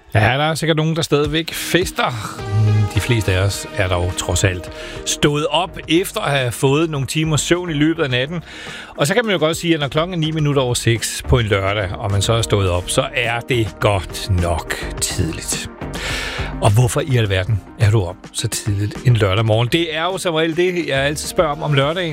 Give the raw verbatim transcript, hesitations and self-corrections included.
Ja, der er sikkert nogen, der stadigvæk fester. De fleste af os er dog trods alt stået op efter at have fået nogle timer søvn i løbet af natten. Og så kan man jo godt sige, at når klokken er ni minutter over seks på en lørdag, og man så er stået op, så er det godt nok tidligt. Og hvorfor i alverden er du op så tidligt en lørdag morgen? Det er jo som regel det, jeg altid spørger om om lørdagen.